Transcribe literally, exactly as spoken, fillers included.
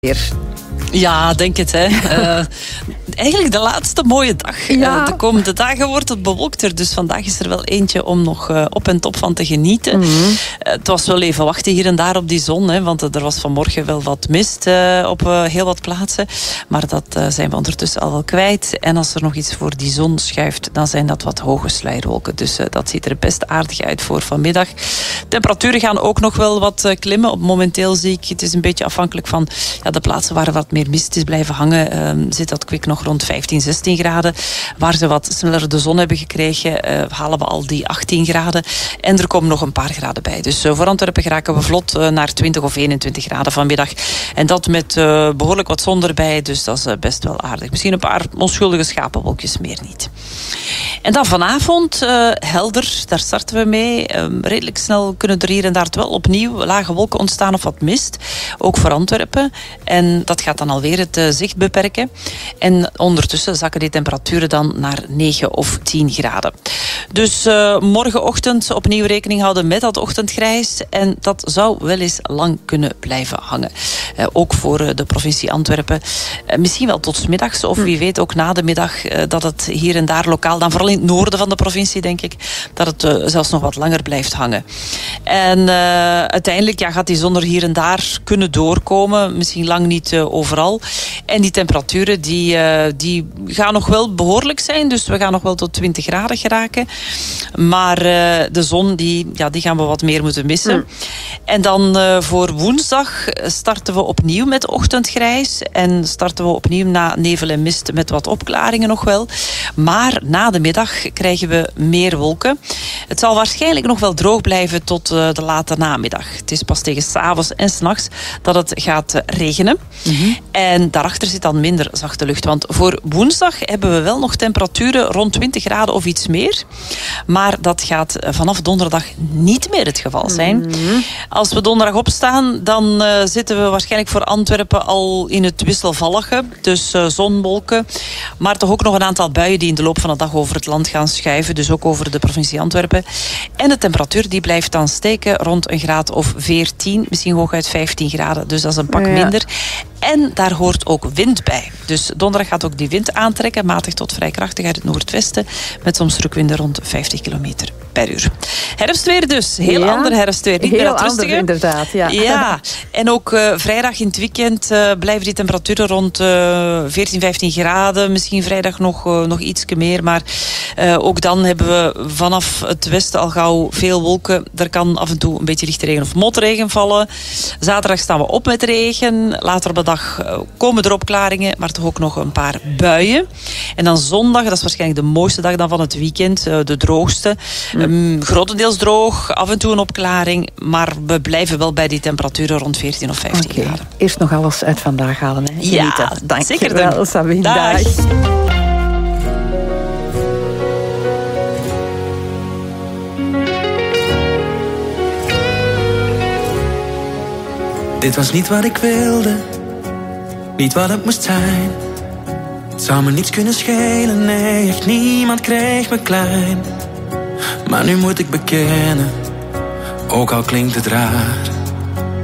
weer. Ja, denk het. Hè. Uh, eigenlijk de laatste mooie dag. Ja. Uh, de komende dagen wordt het bewolkter. Dus vandaag is er wel eentje om nog uh, op en top van te genieten. Mm-hmm. Uh, het was wel even wachten hier en daar op die zon. Hè, want uh, er was vanmorgen wel wat mist uh, op uh, heel wat plaatsen. Maar dat uh, zijn we ondertussen al wel kwijt. En als er nog iets voor die zon schuift, dan zijn dat wat hoge sluierwolken. Dus uh, dat ziet er best aardig uit voor vanmiddag. Temperaturen gaan ook nog wel wat uh, klimmen. Op momenteel zie ik, het is een beetje afhankelijk van ja, de plaatsen waar er wat meer mist is blijven hangen, uh, zit dat kwik nog rond vijftien, zestien graden. Waar ze wat sneller de zon hebben gekregen, uh, halen we al die achttien graden. En er komen nog een paar graden bij. Dus uh, voor Antwerpen geraken we vlot uh, naar twintig of eenentwintig graden vanmiddag. En dat met uh, behoorlijk wat zon erbij. Dus dat is uh, best wel aardig. Misschien een paar onschuldige schapenwolkjes, meer niet. En dan vanavond, uh, helder, daar starten we mee. Um, redelijk snel kunnen er hier en daar wel opnieuw lage wolken ontstaan of wat mist. Ook voor Antwerpen. En dat gaat dan alweer het uh, zicht beperken. En ondertussen zakken die temperaturen dan naar negen of tien graden. Dus uh, morgenochtend opnieuw rekening houden met dat ochtendgrijs. En dat zou wel eens lang kunnen blijven hangen. Uh, ook voor uh, de provincie Antwerpen. Uh, misschien wel tot 's middags of wie weet ook na de middag uh, dat het hier en daar lokaal, dan vooral in het noorden van de provincie denk ik, dat het uh, zelfs nog wat langer blijft hangen. En uh, uiteindelijk ja, gaat die zon er hier en daar kunnen doorkomen. Misschien lang niet uh, overal. En die temperaturen die, uh, die gaan nog wel behoorlijk zijn. Dus we gaan nog wel tot twintig graden geraken. Maar uh, de zon die, ja, die gaan we wat meer moeten missen. Mm. En dan uh, voor woensdag starten we opnieuw met ochtendgrijs. En starten we opnieuw na nevel en mist met wat opklaringen nog wel. Maar na de middag krijgen we meer wolken. Het zal waarschijnlijk nog wel droog blijven tot uh, de late namiddag. Het is pas tegen 's avonds en 's nachts dat het gaat uh, regenen. Mm-hmm. En daarachter zit dan minder zachte lucht. Want voor woensdag hebben we wel nog temperaturen rond twintig graden of iets meer. Maar dat gaat vanaf donderdag niet meer het geval zijn. Mm-hmm. Als we donderdag opstaan, dan uh, zitten we waarschijnlijk voor Antwerpen al in het wisselvallige. Dus uh, zonwolken. Maar toch ook nog een aantal buien die in de loop van de dag over het land gaan schuiven. Dus ook over de provincie Antwerpen. En de temperatuur die blijft dan steken rond een graad of veertien. Misschien hooguit vijftien graden. Dus dat is een pak ja. minder. En daar hoort ook wind bij. Dus donderdag gaat ook die wind aantrekken. Matig tot vrij krachtig uit het noordwesten. Met soms rukwinden rond vijftig kilometer per uur. Herfstweer dus. Heel ja, ander herfstweer. Niet meer dat rustige. Inderdaad, ja. Ja. En ook uh, vrijdag in het weekend uh, blijven die temperaturen rond uh, veertien, vijftien graden. Misschien vrijdag nog, uh, nog ietsje meer. Maar uh, ook dan hebben we vanaf het westen al gauw veel wolken. Er kan af en toe een beetje lichte regen of motregen vallen. Zaterdag staan we op met regen. Later op de dag uh, komen er opklaringen. Maar toch ook nog een paar buien. En dan zondag, dat is waarschijnlijk de mooiste dag dan van het weekend. Uh, de droogste. Mm. Um, grotendeels droog. Af en toe een opklaring. Maar we blijven wel bij die temperaturen rond veertien of vijftien okay. graden. Eerst nog alles uit vandaag halen. Hè? Ja, dank zeker je wel, Sabine. Dag. Dag. Dit was niet wat ik wilde, niet wat het moest zijn. Het zou me niets kunnen schelen, nee, echt niemand kreeg me klein. Maar nu moet ik bekennen, ook al klinkt het raar,